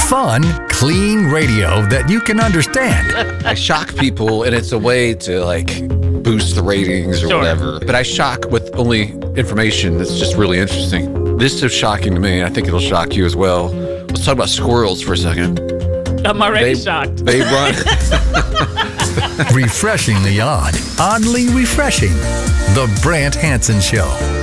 Fun, clean radio that you can understand. I shock people, and it's a way to, like, boost the ratings or whatever. But I shock with only information that's just really interesting. This is shocking to me. I think it'll shock you as well. Let's talk about squirrels for a second. I'm already shocked. They run. Refreshingly odd, oddly refreshing. The Brant Hansen Show.